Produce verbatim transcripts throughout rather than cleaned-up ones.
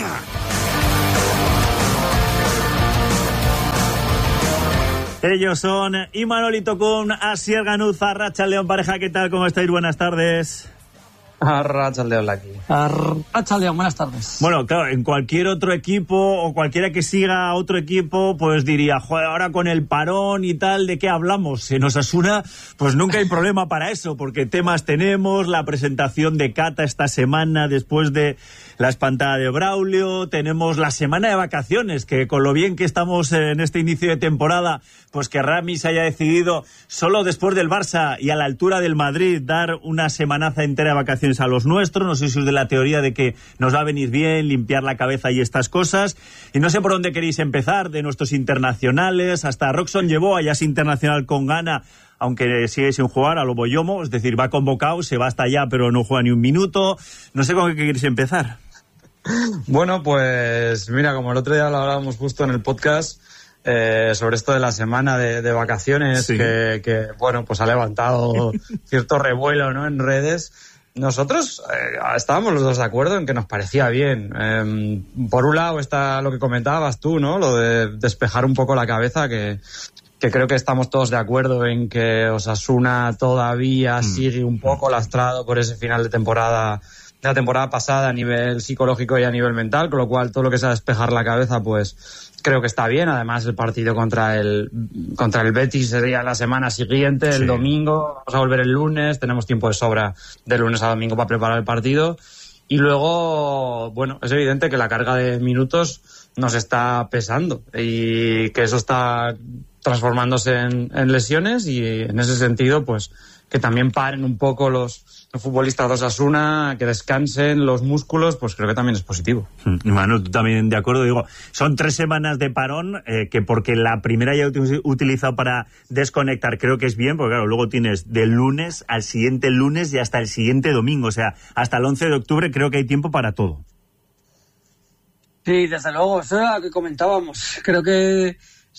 España. Ellos son Imanol Tocún, Asier Ganuza, Arratsaldeon pareja, ¿qué tal? ¿Cómo estáis? Buenas tardes. Arratsaldeon aquí. Arratsaldeon, buenas tardes. Bueno, claro, en cualquier otro equipo o cualquiera que siga a otro equipo, pues diría, joder, ahora con el parón y tal, ¿de qué hablamos? En Osasuna, pues nunca hay problema para eso, porque temas tenemos, la presentación de Cata esta semana después de la espantada de Braulio, tenemos la semana de vacaciones, que con lo bien que estamos en este inicio de temporada, pues que Ramis haya decidido solo después del Barça y a la altura del Madrid dar una semanaza entera de vacaciones a los nuestros. No sé si es de la teoría de que nos va a venir bien limpiar la cabeza y estas cosas, y no sé por dónde queréis empezar, de nuestros internacionales. Hasta Roxon llevó, allá es internacional con Ghana, aunque sigue sin jugar, a Lobo Yomo, es decir, va convocado, se va hasta allá pero no juega ni un minuto. No sé con qué queréis empezar. Bueno, pues mira, como el otro día lo hablábamos justo en el podcast, eh, sobre esto de la semana de, de vacaciones, sí. que, que, bueno, pues ha levantado cierto revuelo, ¿no?, en redes. Nosotros eh, estábamos los dos de acuerdo en que nos parecía bien. Eh, por un lado está lo que comentabas tú, ¿no?, lo de despejar un poco la cabeza, que, que creo que estamos todos de acuerdo en que Osasuna todavía mm. sigue un poco lastrado por ese final de temporada de la temporada pasada a nivel psicológico y a nivel mental, con lo cual todo lo que sea despejar la cabeza, pues creo que está bien. Además, el partido contra el contra el Betis sería la semana siguiente, el sí. domingo. Vamos a volver el lunes, tenemos tiempo de sobra de lunes a domingo para preparar el partido. Y luego, bueno, es evidente que la carga de minutos nos está pesando y que eso está transformándose en, en lesiones, y en ese sentido, pues que también paren un poco los, los futbolistas de Osasuna, que descansen los músculos, pues creo que también es positivo. Manu, tú también de acuerdo. Digo, son tres semanas de parón, eh, que porque la primera ya he utilizado para desconectar, creo que es bien, porque claro, luego tienes del lunes al siguiente lunes y hasta el siguiente domingo, o sea, hasta el once de octubre creo que hay tiempo para todo. Sí, desde luego, eso era lo que comentábamos. Creo que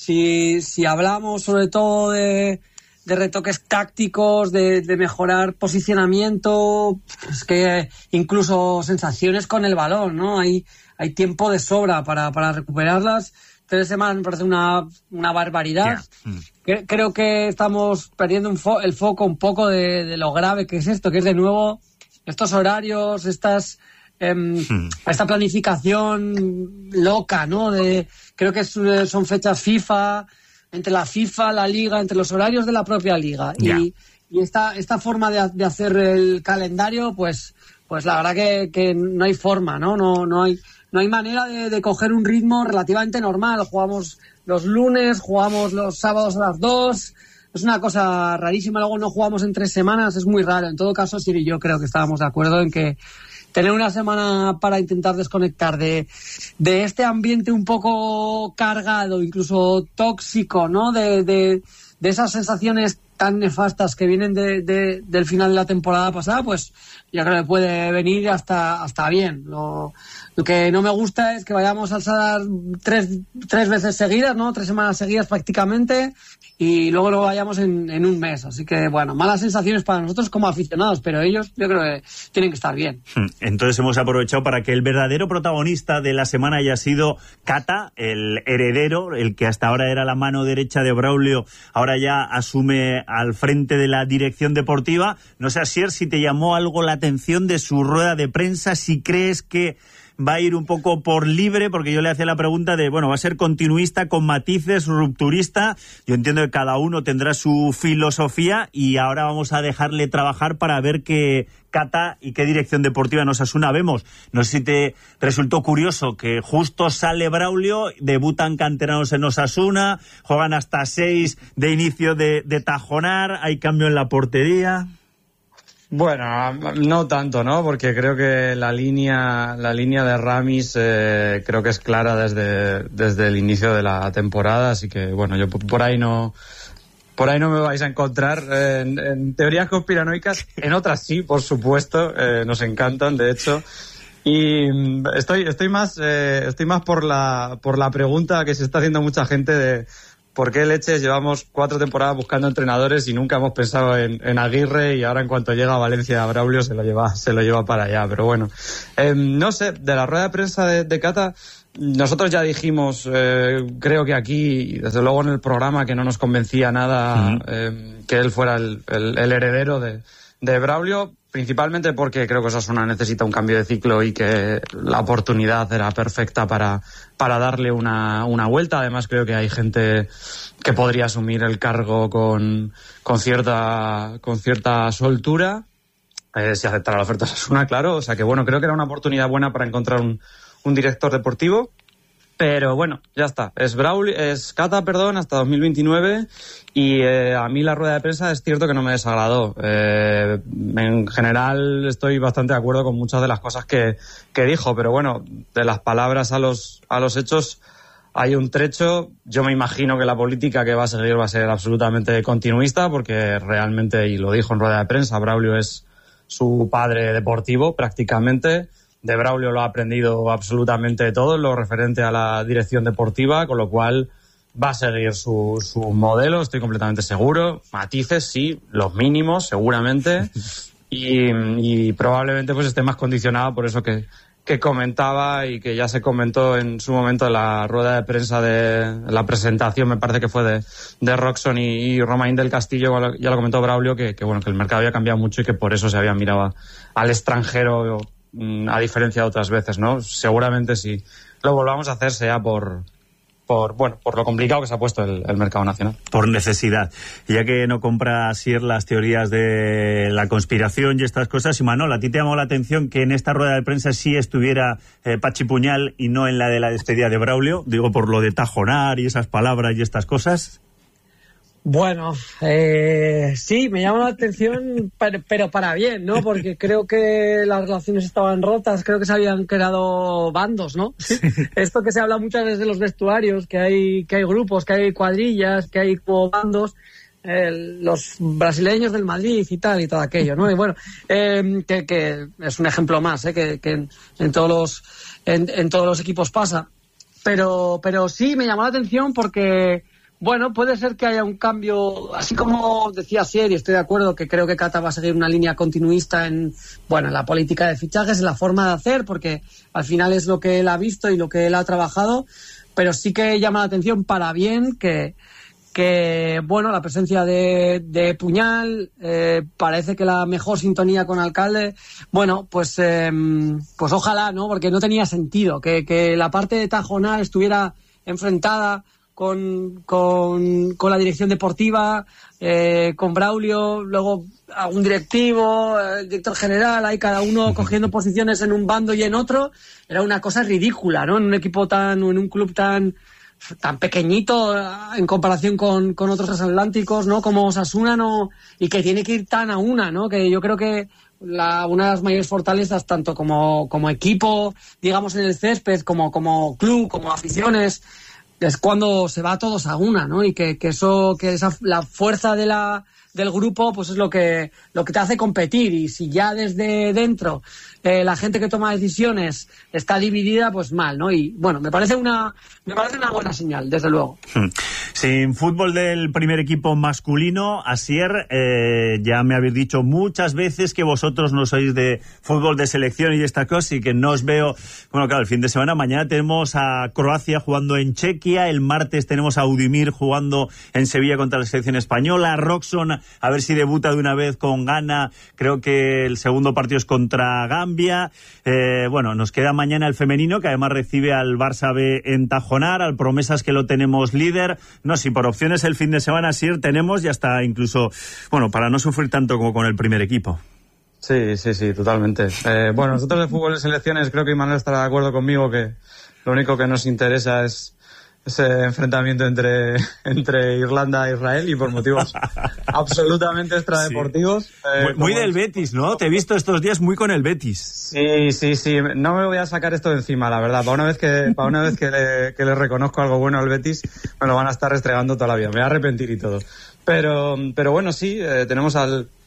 si, si hablamos sobre todo de... de retoques tácticos, de, de mejorar posicionamiento, es que incluso sensaciones con el balón, ¿no? Hay, hay tiempo de sobra para, para recuperarlas. Tres semanas me parece una, una barbaridad. Yeah. Mm. Creo que estamos perdiendo un fo- el foco un poco de, de lo grave que es esto, que es de nuevo estos horarios, estas... Eh, mm. esta planificación loca, ¿no? De, creo que son fechas FIFA... entre la FIFA, la Liga, entre los horarios de la propia Liga. Yeah. Y, y esta, esta forma de, de hacer el calendario, pues, pues la verdad que, que no hay forma, ¿no? No, no hay, no hay manera de, de coger un ritmo relativamente normal. Jugamos los lunes, jugamos los sábados a las dos. Es una cosa rarísima. Luego no jugamos en tres semanas, es muy raro. En todo caso, Siri y yo creo que estábamos de acuerdo en que tener una semana para intentar desconectar de, de este ambiente un poco cargado, incluso tóxico, ¿no? De, de, de esas sensaciones tan nefastas que vienen de, de, del final de la temporada pasada, pues yo creo que puede venir hasta, hasta bien. Lo, lo que no me gusta es que vayamos a alzar tres, tres veces seguidas, ¿no? Tres semanas seguidas prácticamente, y luego lo vayamos en, en un mes. Así que, bueno, malas sensaciones para nosotros como aficionados, pero ellos yo creo que tienen que estar bien. Entonces hemos aprovechado para que el verdadero protagonista de la semana haya sido Cata, el heredero, el que hasta ahora era la mano derecha de Braulio, ahora ya asume al frente de la dirección deportiva. No sé, Asier, si te llamó algo la atención de su rueda de prensa, si crees que va a ir un poco por libre, porque yo le hacía la pregunta de, bueno, va a ser continuista con matices, rupturista. Yo entiendo que cada uno tendrá su filosofía y ahora vamos a dejarle trabajar para ver qué Cata y qué dirección deportiva en Osasuna vemos. No sé si te resultó curioso que justo sale Braulio, debutan canteranos en Osasuna, juegan hasta seis de inicio de, de Tajonar, hay cambio en la portería. Bueno, no tanto, ¿no? Porque creo que la línea la línea de Ramis eh, creo que es clara desde desde el inicio de la temporada, así que bueno, yo por ahí no por ahí no me vais a encontrar eh, en, en teorías conspiranoicas. En otras sí, por supuesto, eh, nos encantan, de hecho. Y estoy estoy más eh, estoy más por la por la pregunta que se está haciendo mucha gente de ¿por qué leches llevamos cuatro temporadas buscando entrenadores y nunca hemos pensado en, en Aguirre, y ahora en cuanto llega a Valencia Braulio se lo lleva, se lo lleva para allá? Pero bueno, eh, no sé, de la rueda de prensa de, de Cata, nosotros ya dijimos, eh, creo que aquí, desde luego en el programa, que no nos convencía nada uh-huh. eh, que él fuera el, el, el heredero de, de Braulio, principalmente porque creo que Osasuna necesita un cambio de ciclo y que la oportunidad era perfecta para, para darle una, una vuelta. Además, creo que hay gente que podría asumir el cargo con, con cierta, con cierta soltura, eh, si aceptara la oferta de Osasuna, claro. O sea que bueno, creo que era una oportunidad buena para encontrar un, un director deportivo. Pero bueno, ya está. Es Braulio, es Cata, perdón, hasta dos mil veintinueve. Y eh, a mí la rueda de prensa es cierto que no me desagradó. Eh, en general estoy bastante de acuerdo con muchas de las cosas que, que dijo, pero bueno, de las palabras a los, a los hechos hay un trecho. Yo me imagino que la política que va a seguir va a ser absolutamente continuista, porque realmente, y lo dijo en rueda de prensa, Braulio es su padre deportivo prácticamente. De Braulio lo ha aprendido absolutamente todo en lo referente a la dirección deportiva, con lo cual va a seguir su, su modelo, estoy completamente seguro. Matices, sí, los mínimos, seguramente. Y, y probablemente pues esté más condicionado por eso que, que comentaba y que ya se comentó en su momento en la rueda de prensa de la presentación, me parece que fue de, de Roxon y, y Romain del Castillo, ya lo comentó Braulio, que, que bueno, que el mercado había cambiado mucho y que por eso se había mirado al extranjero, a diferencia de otras veces, ¿no? Seguramente si lo volvamos a hacer sea por, por bueno, por lo complicado que se ha puesto el, el mercado nacional. Por necesidad. Ya que no compra Asier las teorías de la conspiración y estas cosas, y Manol, ¿a ti te llamó la atención que en esta rueda de prensa sí estuviera eh, Pachi Puñal y no en la de la despedida de Braulio? Digo, por lo de tajonar y esas palabras y estas cosas. Bueno, eh, sí, me llama la atención, pero para bien, ¿no? Porque creo que las relaciones estaban rotas, creo que se habían creado bandos, ¿no? Sí. Esto que se habla muchas veces de los vestuarios, que hay que hay grupos, que hay cuadrillas, que hay como bandos, eh, los brasileños del Madrid y tal, y todo aquello, ¿no? Y bueno, eh, que, que es un ejemplo más, ¿eh? Que, que en, en todos los en, en todos los equipos pasa. Pero, pero sí, me llamó la atención porque... Bueno, puede ser que haya un cambio, así como decía Asier, y estoy de acuerdo que creo que Cata va a seguir una línea continuista en, bueno, en la política de fichajes, en la forma de hacer, porque al final es lo que él ha visto y lo que él ha trabajado, pero sí que llama la atención para bien que, que bueno, la presencia de, de Puñal, eh, parece que la mejor sintonía con Alcalde, bueno, pues, eh, pues ojalá, ¿no? Porque no tenía sentido que, que la parte de Tajonar estuviera enfrentada Con, con, con la dirección deportiva, eh, con Braulio, luego algún directivo, el director general, ahí cada uno cogiendo posiciones en un bando y en otro. Era una cosa ridícula, ¿no? En un equipo tan, en un club tan, tan pequeñito en comparación con, con otros transatlánticos, ¿no? Como Osasuna, ¿no? Y que tiene que ir tan a una, ¿no? Que yo creo que la, una de las mayores fortalezas, tanto como, como equipo, digamos, en el césped, como, como club, como aficiones, es cuando se va todos a una, ¿no? Y que, que eso, que esa, la fuerza de la, del grupo, pues es lo que, lo que te hace competir. Y si ya desde dentro eh, la gente que toma decisiones está dividida, pues mal, ¿no? Y bueno, me parece una, me parece una buena señal, desde luego. Sin fútbol del primer equipo masculino, Asier, eh, ya me habéis dicho muchas veces que vosotros no sois de fútbol de selección y estas cosas, y que no os veo. Bueno, claro, el fin de semana, mañana tenemos a Croacia jugando en Chequia, el martes tenemos a Udimir jugando en Sevilla contra la selección española, Roxon a ver si debuta de una vez con Ghana, creo que el segundo partido es contra Gambia. Eh, bueno, nos queda mañana el femenino, que además recibe al Barça B en Tajonar, al Promesas, que lo tenemos líder. No, si por opciones el fin de semana sí tenemos, y hasta incluso, bueno, para no sufrir tanto como con el primer equipo. Sí, sí, sí, totalmente. Eh, bueno, nosotros de fútbol de selecciones, creo que Imanol estará de acuerdo conmigo que lo único que nos interesa es ese enfrentamiento entre, entre Irlanda e Israel, y por motivos absolutamente extradeportivos. Sí. Eh, muy, muy del Betis, ¿no? Te he visto estos días muy con el Betis. Sí, sí, sí. No me voy a sacar esto de encima, la verdad. Para una vez que, para una vez que le, que le reconozco algo bueno al Betis, me lo van a estar restregando toda la vida. Me voy a arrepentir y todo. Pero, pero bueno, sí, eh, tenemos al,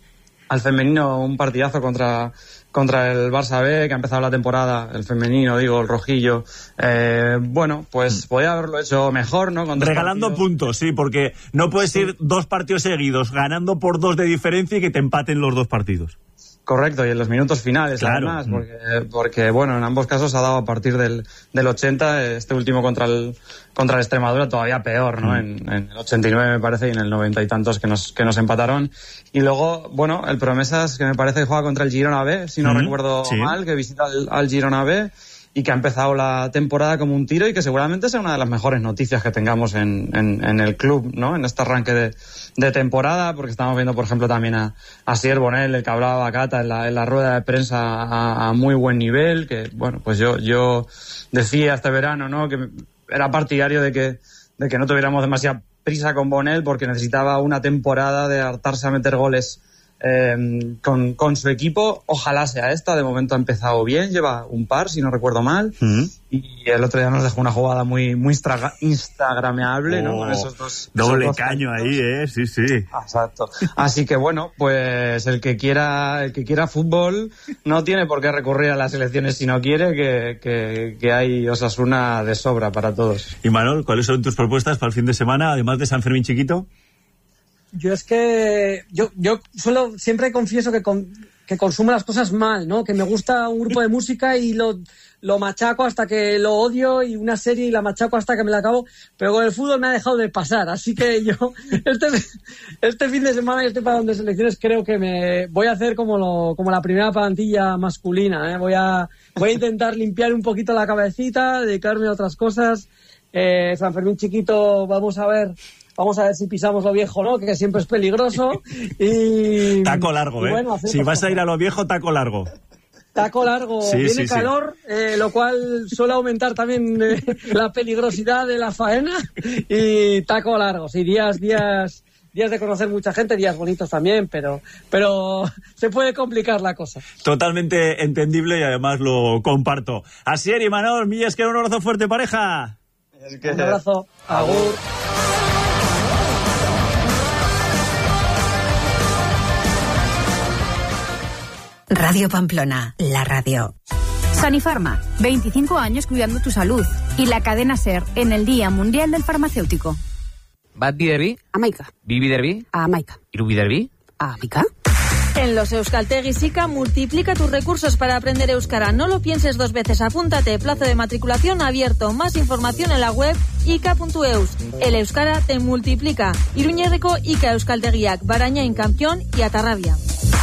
al femenino un partidazo contra contra el Barça B, que ha empezado la temporada, el femenino, digo, el rojillo. Eh, bueno, pues podía haberlo hecho mejor, ¿no? Con regalando partidos. Puntos, sí, porque no puedes sí. ir dos partidos seguidos ganando por dos de diferencia y que te empaten los dos partidos. Correcto, y en los minutos finales, claro. además, porque, porque, bueno, en ambos casos ha dado a partir del, del ochenta, este último contra el contra el Extremadura todavía peor, ¿no? Mm. En, en el ochenta y nueve me parece y en el noventa y tantos que nos que nos empataron. Y luego, bueno, el Promesas, que me parece que juega contra el Girona B, si no mm. recuerdo sí. mal, que visita al, al Girona B y que ha empezado la temporada como un tiro y que seguramente sea una de las mejores noticias que tengamos en, en, en el club, ¿no? En este arranque de, de temporada, porque estamos viendo, por ejemplo, también a, a Sier Bonel, el que hablaba Bacata en la, en la rueda de prensa a, a muy buen nivel, que, bueno, pues yo, yo decía este verano, ¿no? Que era partidario de que, de que no tuviéramos demasiada prisa con Bonel porque necesitaba una temporada de hartarse a meter goles Eh, con, con su equipo. Ojalá sea esta. De momento ha empezado bien, lleva un par si no recuerdo mal, mm-hmm. y el otro día nos dejó una jugada muy muy instra- instagrameable, oh, ¿no? Con esos dos doble esos dos caño puntos. Ahí, eh, sí, sí. Exacto. Así que bueno, pues el que quiera el que quiera fútbol no tiene por qué recurrir a las elecciones si no quiere, que, que, que hay Osasuna de sobra para todos. Y Manol, ¿cuáles son tus propuestas para el fin de semana, además de San Fermín chiquito? Yo es que yo yo solo siempre confieso que con, que consumo las cosas mal, ¿no? Que me gusta un grupo de música y lo lo machaco hasta que lo odio, y una serie y la machaco hasta que me la acabo, pero con el fútbol me ha dejado de pasar, así que yo este este fin de semana y este parón de selecciones creo que me voy a hacer como lo como la primera plantilla masculina, ¿eh? Voy a voy a intentar limpiar un poquito la cabecita, dedicarme a otras cosas. Eh, San Fermín chiquito, vamos a ver Vamos a ver si pisamos lo viejo, ¿no? Que siempre es peligroso. Y taco largo, ¿eh? Bueno, si vas a ir a lo viejo, taco largo. Taco largo. Sí, viene sí, calor, sí. Eh, lo cual suele aumentar también eh, la peligrosidad de la faena. Y taco largo. Sí, días, días, días de conocer mucha gente, días bonitos también, pero, pero se puede complicar la cosa. Totalmente entendible y además lo comparto. Asier y Manol, Millas, que un abrazo fuerte, pareja. Es que... Un abrazo. Agur. Radio Pamplona, la radio. Sanifarma, veinticinco años cuidando tu salud. Y la cadena SER en el Día Mundial del Farmacéutico. Bati derbi? Amaika. Bibi derbi? Amaika. Irubi derbi? Amaika. En los Euskaltegi Sika multiplica tus recursos para aprender euskara. No lo pienses dos veces. Apúntate. Plazo de matriculación abierto. Más información en la web ika punto eus. El euskara te multiplica. Iruñerriko Ika Euskaltegiak, Barañain Campeón y Atarrabia.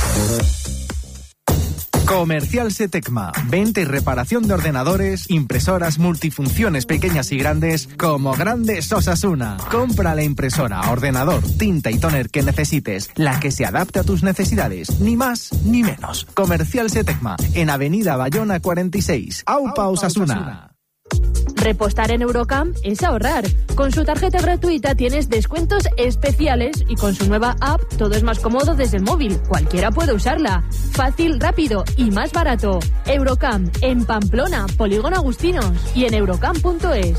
Comercial Setecma, venta y reparación de ordenadores, impresoras multifunciones pequeñas y grandes, como Grandes Osasuna. Compra la impresora, ordenador, tinta y tóner que necesites, la que se adapte a tus necesidades, ni más ni menos. Comercial Setecma, en Avenida Bayona cuarenta y seis, Aupa Osasuna. Repostar en Eurocamp es ahorrar. Con su tarjeta gratuita tienes descuentos especiales y con su nueva app todo es más cómodo desde el móvil. Cualquiera puede usarla. Fácil, rápido y más barato. Eurocamp en Pamplona, Polígono Agustinos y en eurocamp punto es.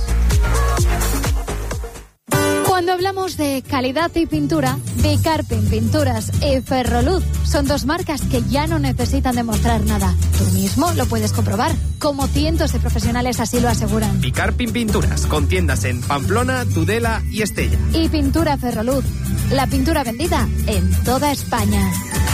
Cuando hablamos de calidad y pintura, Bicarpin Pinturas y Ferroluz son dos marcas que ya no necesitan demostrar nada. Tú mismo lo puedes comprobar, como cientos de profesionales así lo aseguran. Bicarpin Pinturas, con tiendas en Pamplona, Tudela y Estella. Y Pintura Ferroluz, la pintura vendida en toda España.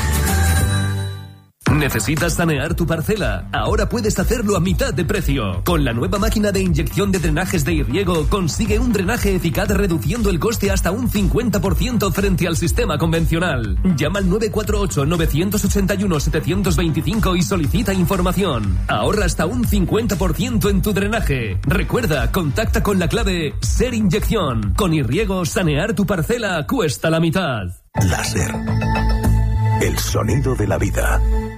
¿Necesitas sanear tu parcela? Ahora puedes hacerlo a mitad de precio. Con la nueva máquina de inyección de drenajes de Irriego consigue un drenaje eficaz reduciendo el coste hasta un cincuenta por ciento frente al sistema convencional. Llama al nueve cuatro ocho, nueve ocho uno, siete dos cinco y solicita información. Ahorra hasta un cincuenta por ciento en tu drenaje. Recuerda, contacta con la clave SER Inyección. Con Irriego, sanear tu parcela cuesta la mitad. Láser. El sonido de la vida.